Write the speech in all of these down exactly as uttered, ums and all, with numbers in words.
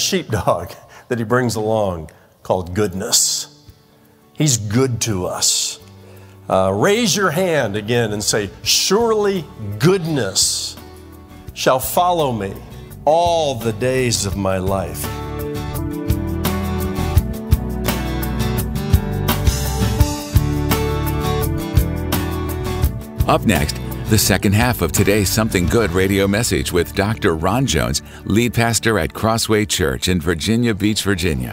sheepdog that he brings along called goodness. He's good to us. Uh, raise your hand again and say, surely goodness shall follow me all the days of my life. Up next, the second half of today's Something Good radio message with Doctor Ron Jones, lead pastor at Crossway Church in Virginia Beach, Virginia.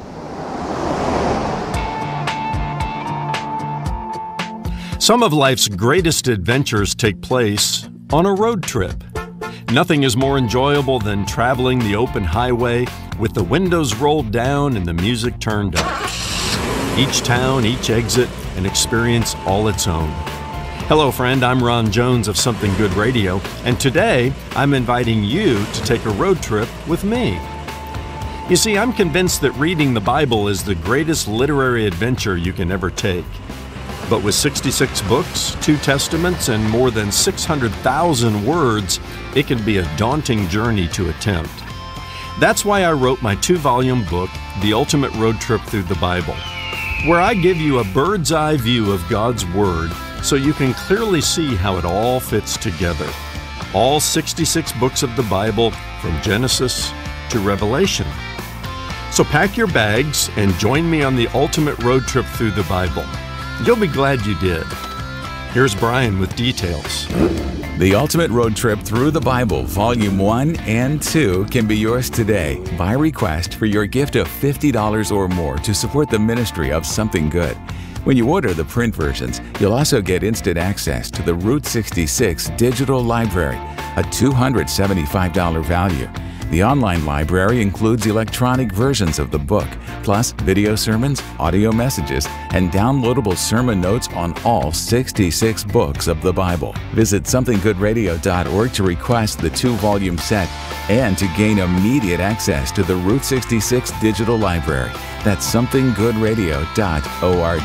Some of life's greatest adventures take place on a road trip. Nothing is more enjoyable than traveling the open highway with the windows rolled down and the music turned up. Each town, each exit, an experience all its own. Hello, friend. I'm Ron Jones of Something Good Radio, and today I'm inviting you to take a road trip with me. You see, I'm convinced that reading the Bible is the greatest literary adventure you can ever take. But with sixty-six books, two testaments, and more than six hundred thousand words, it can be a daunting journey to attempt. That's why I wrote my two-volume book, The Ultimate Road Trip Through the Bible, where I give you a bird's eye view of God's Word so you can clearly see how it all fits together. All sixty-six books of the Bible from Genesis to Revelation. So pack your bags and join me on the ultimate road trip through the Bible. You'll be glad you did. Here's Brian with details. The Ultimate Road Trip Through the Bible, Volume one and two, can be yours today by request for your gift of fifty dollars or more to support the ministry of Something Good. When you order the print versions, you'll also get instant access to the Route sixty-six Digital Library, a two hundred seventy-five dollars value. The online library includes electronic versions of the book, plus video sermons, audio messages, and downloadable sermon notes on all sixty-six books of the Bible. Visit something good radio dot org to request the two-volume set and to gain immediate access to the Route sixty-six Digital Library. That's something good radio dot org.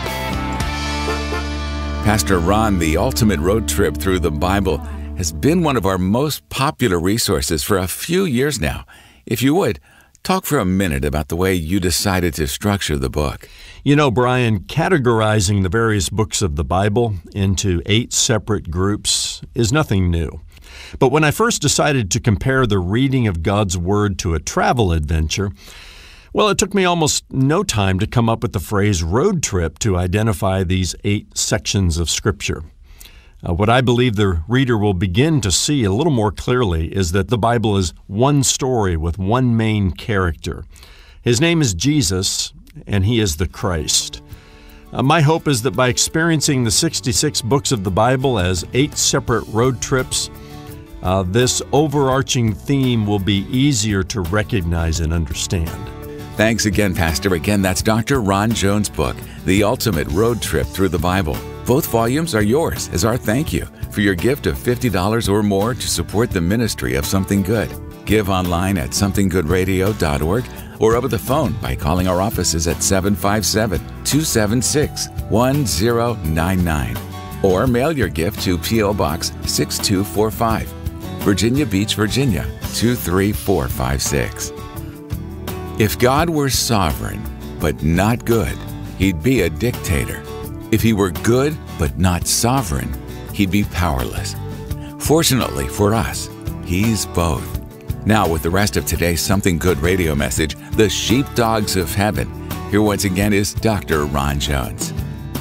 Pastor Ron, the Ultimate Road Trip Through the Bible, has been one of our most popular resources for a few years now. If you would, talk for a minute about the way you decided to structure the book. You know, Brian, categorizing the various books of the Bible into eight separate groups is nothing new. But when I first decided to compare the reading of God's Word to a travel adventure, well, it took me almost no time to come up with the phrase road trip to identify these eight sections of Scripture. Uh, what I believe the reader will begin to see a little more clearly is that the Bible is one story with one main character. His name is Jesus, and he is the Christ. Uh, my hope is that by experiencing the sixty-six books of the Bible as eight separate road trips, uh, this overarching theme will be easier to recognize and understand. Thanks again, Pastor. Again, that's Doctor Ron Jones' book, The Ultimate Road Trip Through the Bible. Both volumes are yours as our thank you for your gift of fifty dollars or more to support the ministry of Something Good. Give online at something good radio dot org or over the phone by calling our offices at seven five seven, two seven six, one zero nine nine. Or mail your gift to P O Box six two four five, Virginia Beach, Virginia two three four five six. If God were sovereign but not good, he'd be a dictator. If he were good but not sovereign, he'd be powerless. Fortunately for us, he's both. Now with the rest of today's Something Good radio message, The Sheepdogs of Heaven, here once again is Doctor Ron Jones.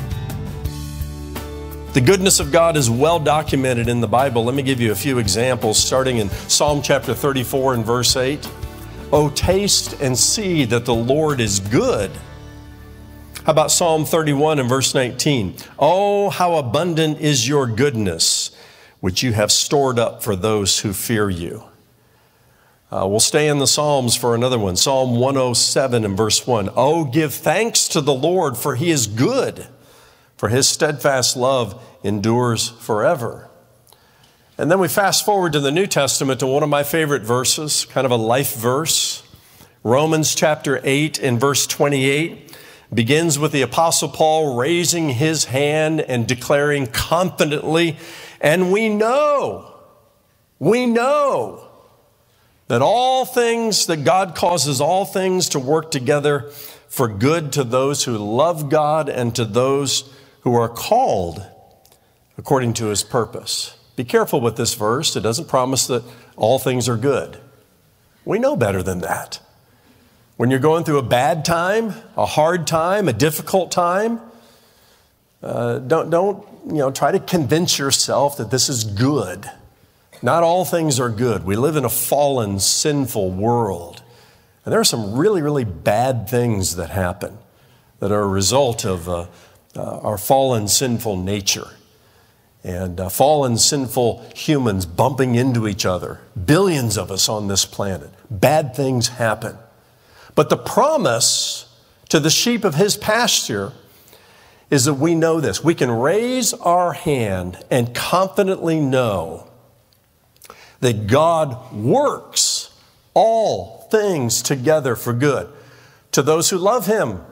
The goodness of God is well documented in the Bible. Let me give you a few examples, starting in Psalm chapter thirty-four and verse eight. Oh, taste and see that the Lord is good. How about Psalm thirty-one and verse nineteen? Oh, how abundant is your goodness, which you have stored up for those who fear you. Uh, we'll stay in the Psalms for another one. Psalm one oh seven and verse one. Oh, give thanks to the Lord, for he is good, for his steadfast love endures forever. And then we fast forward to the New Testament to one of my favorite verses, kind of a life verse. Romans chapter eight and verse twenty-eight. Begins with the Apostle Paul raising his hand and declaring confidently, and we know, we know that all things, that God causes all things to work together for good to those who love God and to those who are called according to his purpose. Be careful with this verse. It doesn't promise that all things are good. We know better than that. When you're going through a bad time, a hard time, a difficult time, uh, don't, don't you know, try to convince yourself that this is good. Not all things are good. We live in a fallen, sinful world. And there are some really, really bad things that happen that are a result of uh, uh, our fallen, sinful nature. And uh, fallen, sinful humans bumping into each other. Billions of us on this planet. Bad things happen. But the promise to the sheep of his pasture is that we know this. We can raise our hand and confidently know that God works all things together for good to those who love him,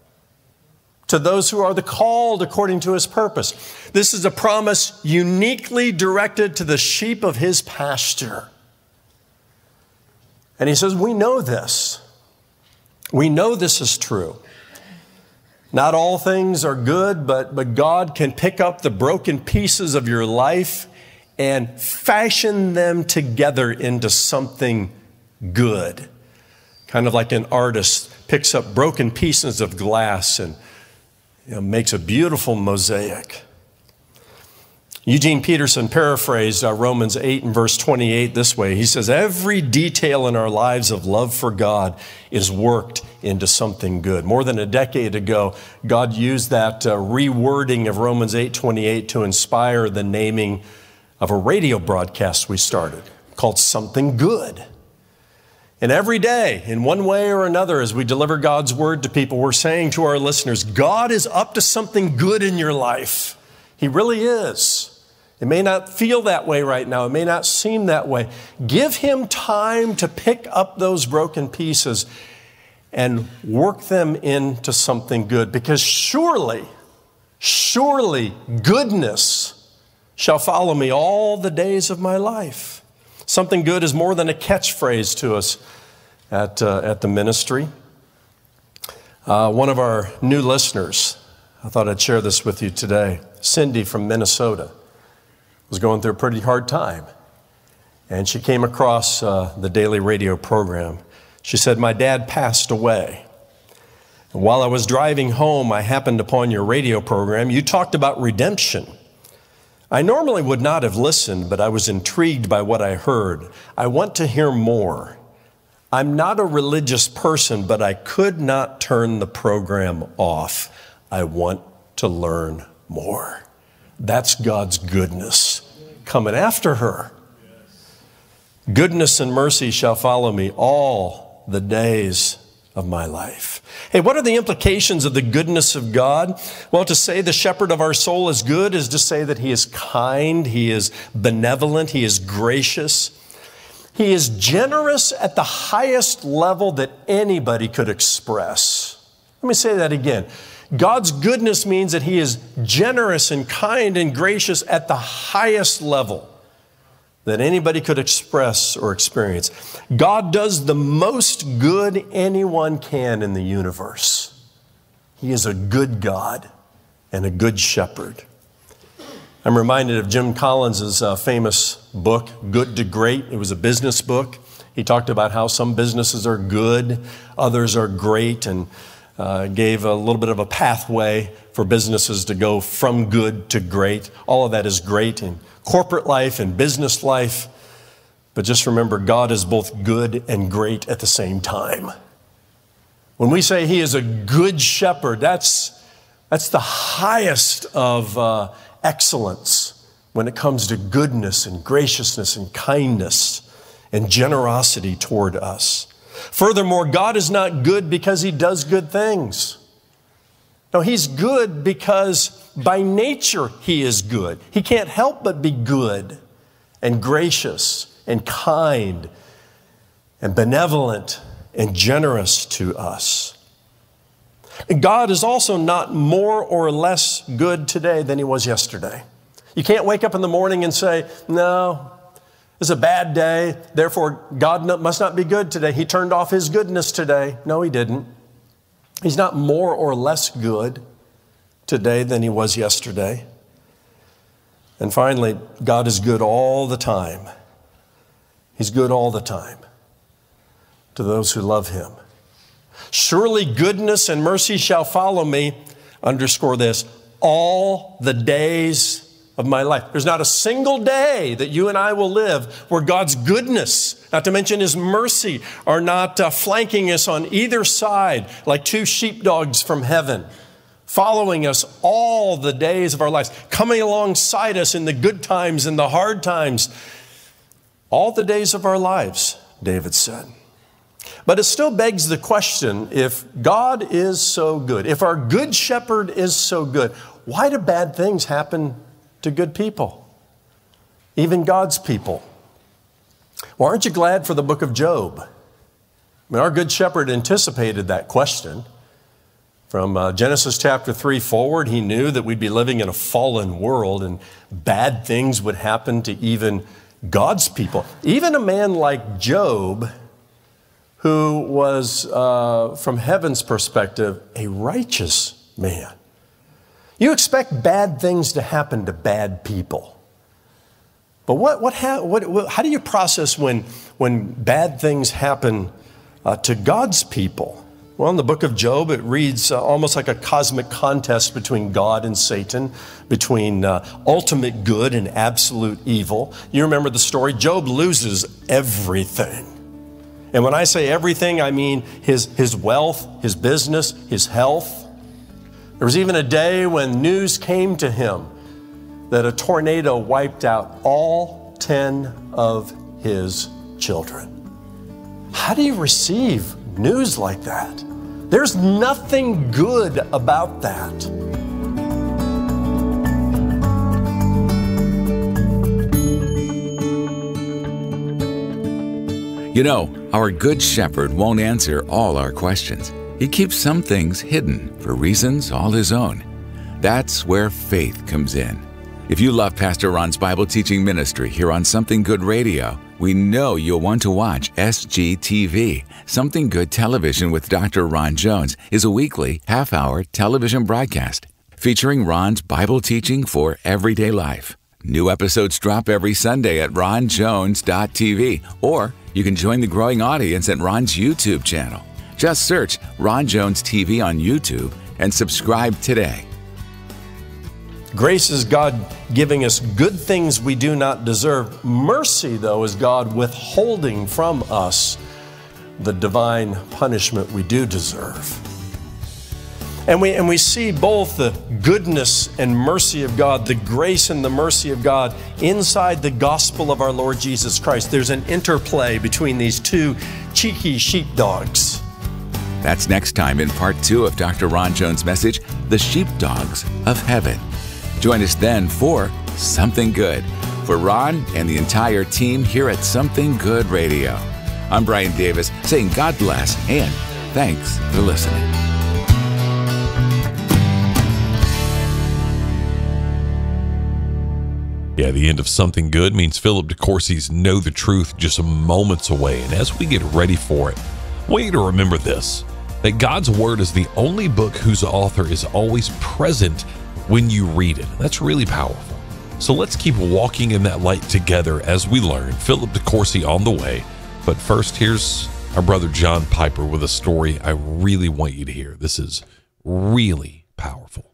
to those who are the called according to his purpose. This is a promise uniquely directed to the sheep of his pasture. And he says, we know this. We know this is true. Not all things are good, but, but God can pick up the broken pieces of your life and fashion them together into something good. Kind of like an artist picks up broken pieces of glass and you know, makes a beautiful mosaic. Eugene Peterson paraphrased uh, Romans eight and verse twenty-eight this way. He says, every detail in our lives of love for God is worked into something good. More than a decade ago, God used that uh, rewording of Romans eight twenty-eight to inspire the naming of a radio broadcast we started called Something Good. And every day, in one way or another, as we deliver God's word to people, we're saying to our listeners, God is up to something good in your life. He really is. It may not feel that way right now. It may not seem that way. Give him time to pick up those broken pieces and work them into something good. Because surely, surely goodness shall follow me all the days of my life. Something good is more than a catchphrase to us at, uh, at the ministry. Uh, one of our new listeners, I thought I'd share this with you today. Cindy from Minnesota was going through a pretty hard time. And she came across uh, the daily radio program. She said, my dad passed away. And while I was driving home, I happened upon your radio program. You talked about redemption. I normally would not have listened, but I was intrigued by what I heard. I want to hear more. I'm not a religious person, but I could not turn the program off. I want to learn more. That's God's goodness coming after her. Goodness and mercy shall follow me all the days of my life. Hey, what are the implications of the goodness of God? Well, to say the shepherd of our soul is good is to say that he is kind, he is benevolent, he is gracious. He is generous at the highest level that anybody could express. Let me say that again. God's goodness means that he is generous and kind and gracious at the highest level that anybody could express or experience. God does the most good anyone can in the universe. He is a good God and a good shepherd. I'm reminded of Jim Collins' uh, famous book, Good to Great. It was a business book. He talked about how some businesses are good, others are great, and uh, gave a little bit of a pathway for businesses to go from good to great. All of that is great in corporate life and business life. But just remember, God is both good and great at the same time. When we say he is a good shepherd, that's, that's the highest of uh, excellence when it comes to goodness and graciousness and kindness and generosity toward us. Furthermore, God is not good because he does good things. No, he's good because by nature he is good. He can't help but be good and gracious and kind and benevolent and generous to us. God is also not more or less good today than he was yesterday. You can't wake up in the morning and say, no, It's a bad day, therefore God must not be good today. He turned off his goodness today. No, he didn't. He's not more or less good today than he was yesterday. And finally, God is good all the time. He's good all the time to those who love him. Surely goodness and mercy shall follow me, underscore this, all the days of my life. There's not a single day that you and I will live where God's goodness, not to mention his mercy, are not uh, flanking us on either side like two sheepdogs from heaven, following us all the days of our lives, coming alongside us in the good times and the hard times, all the days of our lives, David said. But it still begs the question, if God is so good, if our good shepherd is so good, why do bad things happen to good people, even God's people? Well, aren't you glad for the book of Job? I mean, our good shepherd anticipated that question. From uh, Genesis chapter three forward, he knew that we'd be living in a fallen world and bad things would happen to even God's people. Even a man like Job, who was, uh, from heaven's perspective, a righteous man. You expect bad things to happen to bad people. But what, what, ha- what, what, how do you process when, when bad things happen uh, to God's people? Well, in the book of Job, it reads uh, almost like a cosmic contest between God and Satan, between uh, ultimate good and absolute evil. You remember the story. Job loses everything. And when I say everything, I mean his, his wealth, his business, his health. There was even a day when news came to him that a tornado wiped out all ten of his children. How do you receive news like that? There's nothing good about that. You know, our Good Shepherd won't answer all our questions. He keeps some things hidden for reasons all his own. That's where faith comes in. If you love Pastor Ron's Bible teaching ministry here on Something Good Radio, we know you'll want to watch S G T V. Something Good Television with Doctor Ron Jones is a weekly, half-hour television broadcast featuring Ron's Bible teaching for everyday life. New episodes drop every Sunday at ron jones dot t v, or you can join the growing audience at Ron's YouTube channel. Just search Ron Jones T V on YouTube and subscribe today. Grace is God giving us good things we do not deserve. Mercy, though, is God withholding from us the divine punishment we do deserve. And we, and we see both the goodness and mercy of God, the grace and the mercy of God inside the gospel of our Lord Jesus Christ. There's an interplay between these two cheeky sheepdogs. That's next time in part two of Doctor Ron Jones' message, The Sheepdogs of Heaven. Join us then for Something Good. For Ron and the entire team here at Something Good Radio, I'm Brian Davis saying God bless and thanks for listening. Yeah, the end of Something Good means Philip DeCourcy's Know the Truth just moments away. And as we get ready for it, I want you to remember this, that God's Word is the only book whose author is always present when you read it. That's really powerful. So let's keep walking in that light together as we learn. Philip DeCourcy on the way. But first, here's our brother John Piper with a story I really want you to hear. This is really powerful.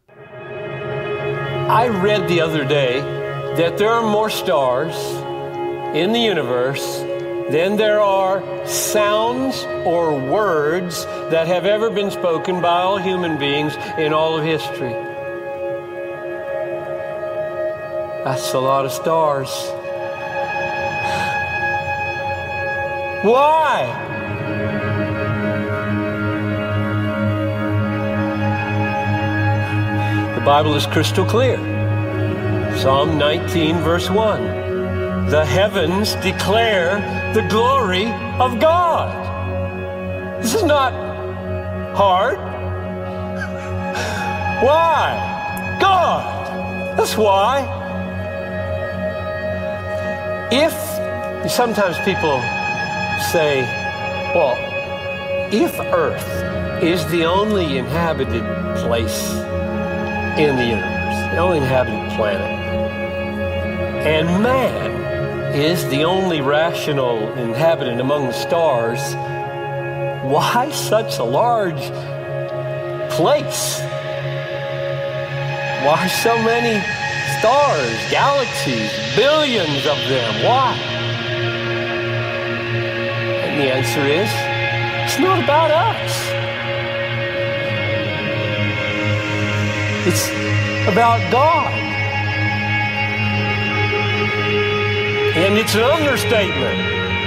I read the other day that there are more stars in the universe than there are sounds or words that have ever been spoken by all human beings in all of history. That's a lot of stars. Why? The Bible is crystal clear. Psalm nineteen, verse one. The heavens declare the glory of God. This is not hard. Why? God. That's why. If Sometimes people say, well, if Earth is the only inhabited place in the universe, the only inhabited planet, and man is the only rational inhabitant among the stars, why such a large place? Why so many stars, galaxies, billions of them? Why? And the answer is, it's not about us. It's about God. And it's an understatement.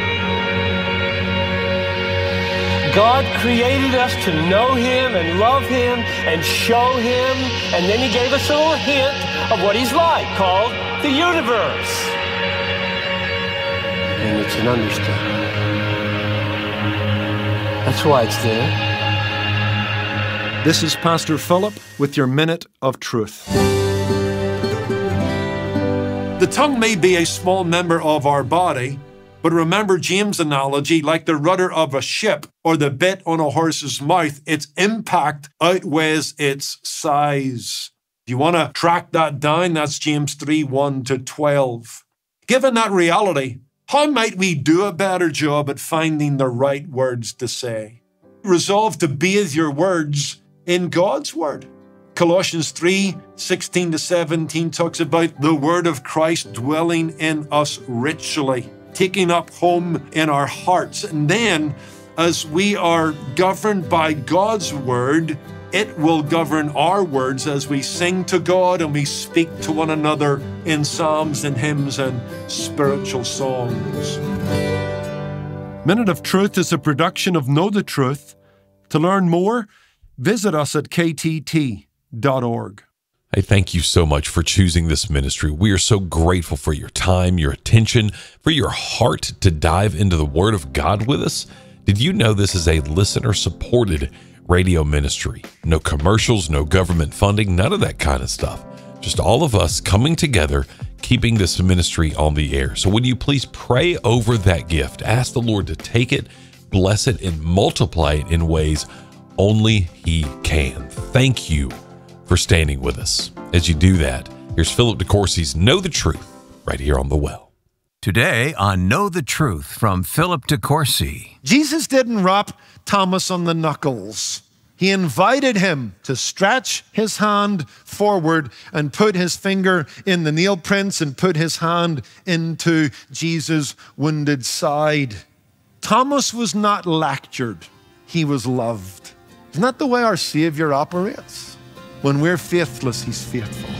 God created us to know Him and love Him and show Him, and then He gave us a little hint of what He's like, called the universe. And it's an understatement. That's why it's there. This is Pastor Philip with your Minute of Truth. The tongue may be a small member of our body, but remember James' analogy, like the rudder of a ship or the bit on a horse's mouth, its impact outweighs its size. If you want to track that down, that's James three, one to twelve. Given that reality, how might we do a better job at finding the right words to say? Resolve to bathe your words in God's word. Colossians three, sixteen to seventeen talks about the word of Christ dwelling in us richly, taking up home in our hearts. And then, as we are governed by God's word, it will govern our words as we sing to God and we speak to one another in psalms and hymns and spiritual songs. Minute of Truth is a production of Know the Truth. To learn more, visit us at k t t dot org. Hey, thank you so much for choosing this ministry. We are so grateful for your time, your attention, for your heart to dive into the Word of God with us. Did you know this is a listener-supported radio ministry? No commercials, no government funding, none of that kind of stuff. Just all of us coming together, keeping this ministry on the air. So would you please pray over that gift? Ask the Lord to take it, bless it, and multiply it in ways only He can. Thank you for standing with us. As you do that, here's Philip DeCourcy's Know the Truth right here on The Well. Today on Know the Truth from Philip DeCourcy. Jesus didn't rap Thomas on the knuckles. He invited him to stretch his hand forward and put his finger in the nail prints and put his hand into Jesus' wounded side. Thomas was not lectured. He was loved. Isn't that the way our Savior operates? When we're faithless, He's faithful.